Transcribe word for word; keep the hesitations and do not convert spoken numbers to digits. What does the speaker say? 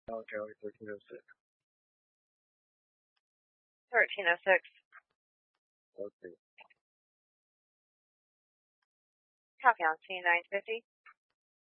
Delaware thirteen oh six. thirteen oh six. Okay. Copy on C nine fifty.